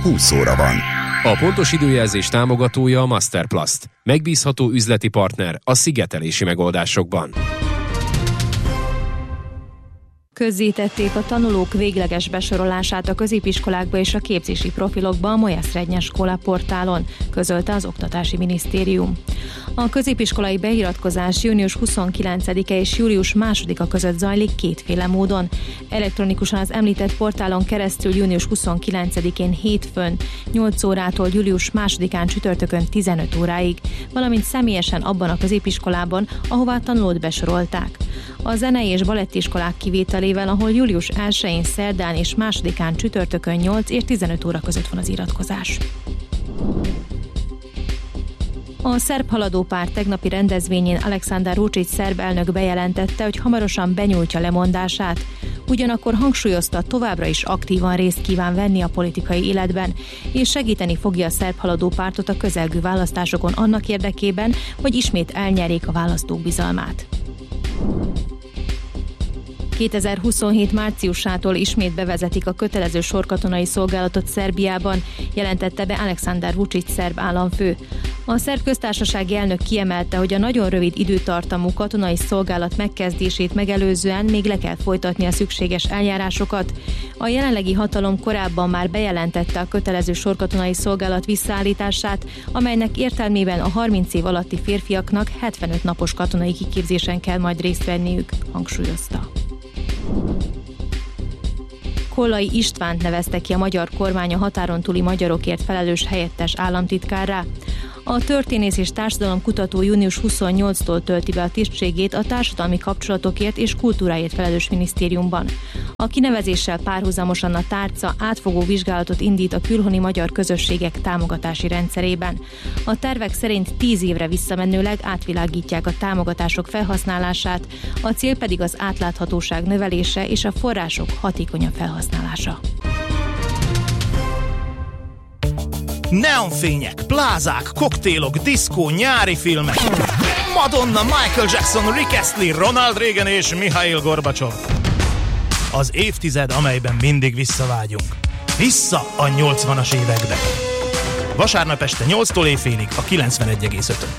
20 óra van. A pontos időjelzés támogatója a Masterplast. Megbízható üzleti partner a szigetelési megoldásokban. Közzétették a tanulók végleges besorolását a középiskolákba és a képzési profilokba a Moja Srednja Škola portálon, közölte az Oktatási Minisztérium. A középiskolai beiratkozás június 29-e és július 2-a között zajlik kétféle módon. Elektronikusan az említett portálon keresztül június 29-én hétfőn 8 órától július 2-án csütörtökön 15 óráig, valamint személyesen abban a középiskolában, ahová tanulót besorolták. A zenei és balettiskolák kivételével, ahol július 1-én szerdán és 2-án csütörtökön 8 és 15 óra között van az iratkozás. A szerb haladópárt tegnapi rendezvényén Aleksandar Vučić szerb elnök bejelentette, hogy hamarosan benyújtja lemondását. Ugyanakkor hangsúlyozta, továbbra is aktívan részt kíván venni a politikai életben, és segíteni fogja a szerb haladópártot a közelgő választásokon annak érdekében, hogy ismét elnyerjék a választók bizalmát. 2027 márciusától ismét bevezetik a kötelező sorkatonai szolgálatot Szerbiában, jelentette be Aleksandar Vučić szerb államfő. A szerb köztársasági elnök kiemelte, hogy a nagyon rövid időtartamú katonai szolgálat megkezdését megelőzően még le kell folytatni a szükséges eljárásokat. A jelenlegi hatalom korábban már bejelentette a kötelező sorkatonai szolgálat visszaállítását, amelynek értelmében a 30 év alatti férfiaknak 75 napos katonai kiképzésen kell majd részt venniük, hangsúlyozta. Kollai Istvánt nevezte ki a magyar kormány a határon túli magyarokért felelős helyettes államtitkárrá. A történész és társadalomkutató június 28-tól tölti be a tisztségét a társadalmi kapcsolatokért és kultúráért felelős minisztériumban. A kinevezéssel párhuzamosan a tárca átfogó vizsgálatot indít a külhoni magyar közösségek támogatási rendszerében. A tervek szerint 10 évre visszamenőleg átvilágítják a támogatások felhasználását, a cél pedig az átláthatóság növelése és a források hatékonyabb felhasználása. Neonfények, plázák, koktélok, diszkó, nyári filmek. Madonna, Michael Jackson, Rick Astley, Ronald Reagan és Mihail Gorbacsov. Az évtized, amelyben mindig visszavágyunk. Vissza a 80-as évekbe. Vasárnap este 8-tól éjfélig a 91,5-ön.